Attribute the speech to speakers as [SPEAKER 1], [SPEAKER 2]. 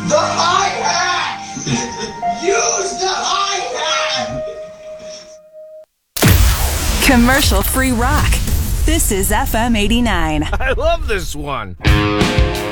[SPEAKER 1] The hi-hat! Use the hi-hat!
[SPEAKER 2] Commercial-free rock. This is FM 89.
[SPEAKER 3] I love this one.